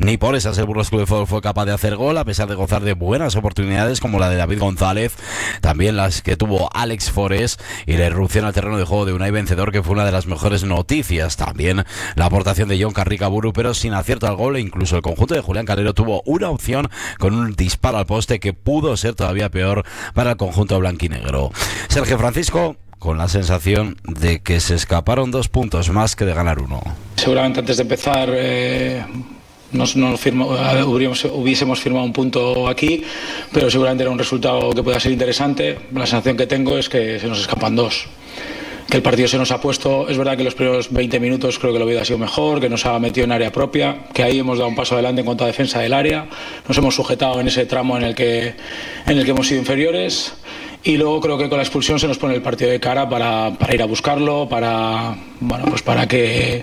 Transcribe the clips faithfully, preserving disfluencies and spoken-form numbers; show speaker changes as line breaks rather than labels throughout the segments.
ni por esas el Burgos Club de Fútbol fue capaz de hacer gol, a pesar de gozar de buenas oportunidades como la de David González, también las que tuvo Alex Forés y la irrupción al terreno de juego de Unai Vencedor, que fue una de las mejores noticias. También la aportación de Jon Carricaburu, pero sin acierto al gol, e incluso el conjunto de Julián Calero tuvo una opción con un disparo al poste que pudo ser todavía peor para el conjunto blanquinegro. Sergio Francisco, con la sensación de que se escaparon dos puntos más que de ganar uno.
Seguramente antes de empezar eh, nos, nos firmo, hubiésemos, hubiésemos firmado un punto aquí, pero seguramente era un resultado que pueda ser interesante. La sensación que tengo es que se nos escapan dos. Que el partido se nos ha puesto, es verdad que los primeros veinte minutos creo que lo hubiera sido mejor, que nos ha metido en área propia, que ahí hemos dado un paso adelante en cuanto a defensa del área, nos hemos sujetado en ese tramo en el que, en el que hemos sido inferiores, y luego creo que con la expulsión se nos pone el partido de cara para, para ir a buscarlo, para, bueno, pues para que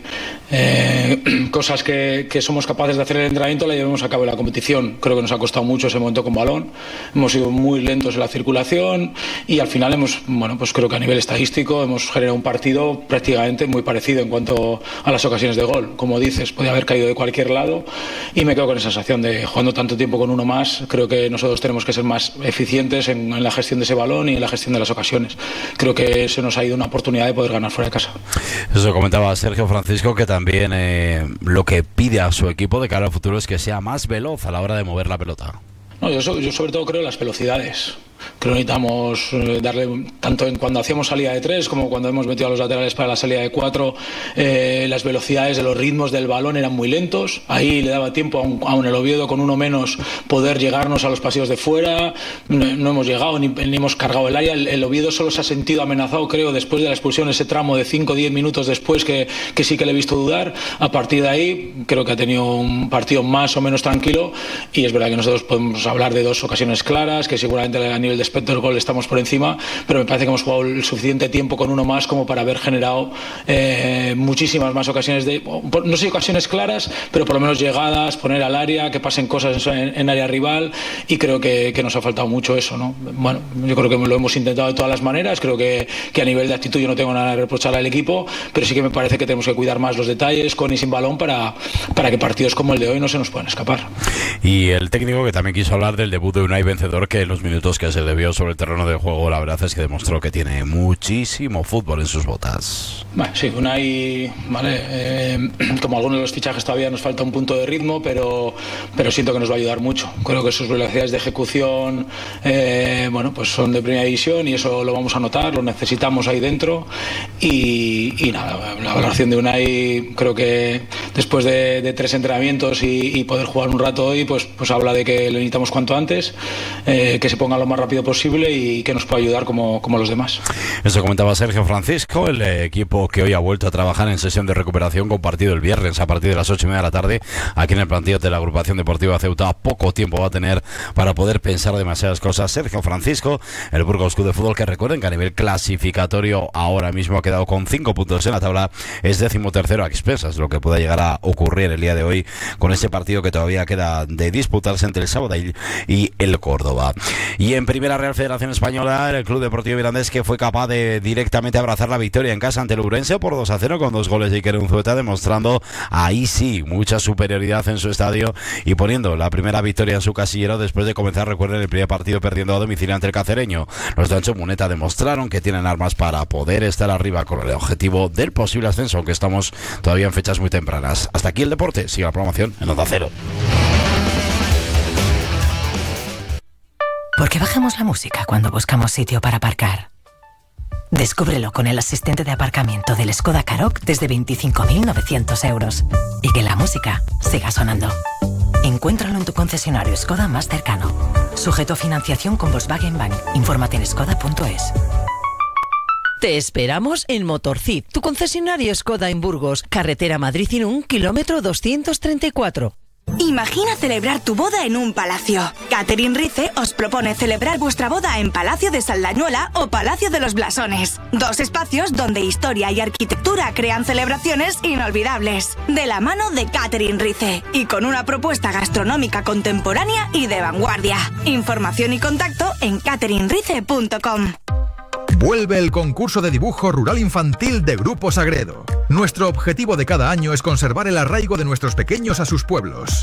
eh, cosas que, que somos capaces de hacer en el entrenamiento la llevemos a cabo en la competición. Creo que nos ha costado mucho ese momento con balón, hemos sido muy lentos en la circulación y al final hemos, bueno, pues creo que a nivel estadístico hemos generado un partido prácticamente muy parecido en cuanto a las ocasiones de gol. Como dices, podía haber caído de cualquier lado y me quedo con esa sensación de, jugando tanto tiempo con uno más, creo que nosotros tenemos que ser más eficientes en, en la gestión de ese balón y en la gestión de las ocasiones. Creo que se nos ha ido una oportunidad de poder ganar fuera de casa.
Eso comentaba Sergio Francisco, que también eh, lo que pide a su equipo de cara al futuro es que sea más veloz a la hora de mover la pelota.
No, yo, yo sobre todo creo en las velocidades. Creo que necesitamos darle, tanto en cuando hacíamos salida de tres como cuando hemos metido a los laterales para la salida de cuatro, eh, las velocidades de los ritmos del balón eran muy lentos. Ahí le daba tiempo, aun, aun el Oviedo con uno menos, poder llegarnos a los pasillos de fuera. No, no hemos llegado ni, ni hemos cargado el área. El, el Oviedo solo se ha sentido amenazado, creo, después de la expulsión, ese tramo de cinco o diez minutos después que, que sí que le he visto dudar. A partir de ahí creo que ha tenido un partido más o menos tranquilo y es verdad que nosotros podemos hablar de dos ocasiones claras, que seguramente a nivel de espectro del gol estamos por encima, pero me parece que hemos jugado el suficiente tiempo con uno más como para haber generado eh, muchísimas más ocasiones de, no sé, ocasiones claras, pero por lo menos llegadas, poner al área, que pasen cosas en, en área rival, y creo que, que nos ha faltado mucho eso, ¿no? Bueno, yo creo que lo hemos intentado de todas las maneras. Creo que, que a nivel de actitud yo no tengo nada que reprochar al equipo, pero sí que me parece que tenemos que cuidar más los detalles con y sin balón para, para que partidos como el de hoy no se nos puedan escapar.
Y el técnico, que también quiso hablar del debut de Unai Vencedor, que en los minutos que se debió sobre el terreno de juego, la verdad es que demostró que tiene muchísimo fútbol en sus botas.
Bueno, sí, Unai, vale, eh, como algunos de los fichajes todavía nos falta un punto de ritmo, pero, pero siento que nos va a ayudar mucho. Creo que sus velocidades de ejecución eh, bueno, pues son de primera división y eso lo vamos a notar, lo necesitamos ahí dentro y, y nada, la valoración de Unai creo que después de, de tres entrenamientos y, y poder jugar un rato hoy, pues, pues habla de que le necesitamos cuanto antes, eh, que se ponga lo más rápido posible y que nos pueda ayudar como, como los demás.
Eso comentaba Sergio Francisco, el equipo que hoy ha vuelto a trabajar en sesión de recuperación, con partido el viernes a partir de las ocho y media de la tarde aquí en el plantío de la agrupación deportiva Ceuta. Poco tiempo va a tener para poder pensar demasiadas cosas Sergio Francisco. El Burgos Club de Fútbol, que recuerden que a nivel clasificatorio ahora mismo ha quedado con cinco puntos en la tabla, es décimo tercero a expensas lo que pueda llegar a ocurrir el día de hoy con ese partido que todavía queda de disputarse entre el Sabadell y el Córdoba. Y en Primera Real Federación Española, el Club Deportivo Mirandés, que fue capaz de directamente abrazar la victoria en casa ante el Ourense por dos a cero con dos goles de Iker Unzueta, demostrando ahí sí mucha superioridad en su estadio y poniendo la primera victoria en su casillero después de comenzar, recuerden, el primer partido perdiendo a domicilio ante el Cacereño. Los de Ancho Muneta demostraron que tienen armas para poder estar arriba con el objetivo del posible ascenso, aunque estamos todavía en fechas muy tempranas. Hasta aquí el deporte, sigue la programación en Onda Cero.
¿Por qué bajamos la música cuando buscamos sitio para aparcar? Descúbrelo con el asistente de aparcamiento del Skoda Karoq desde veinticinco mil novecientos euros. Y que la música siga sonando. Encuéntralo en tu concesionario Skoda más cercano. Sujeto a financiación con Volkswagen Bank. Infórmate en skoda punto es.
Te esperamos en Motorcid, tu concesionario Skoda en Burgos, carretera Madrid-Irún, kilómetro doscientos treinta y cuatro.
Imagina celebrar tu boda en un palacio. Catherine Rice os propone celebrar vuestra boda en Palacio de Saldañuela o Palacio de los Blasones. Dos espacios donde historia y arquitectura crean celebraciones inolvidables. De la mano de Catherine Rice y con una propuesta gastronómica contemporánea y de vanguardia. Información y contacto en catherine rice punto com.
Vuelve el concurso de dibujo rural infantil de Grupo Sagredo. Nuestro objetivo de cada año es conservar el arraigo de nuestros pequeños a sus pueblos.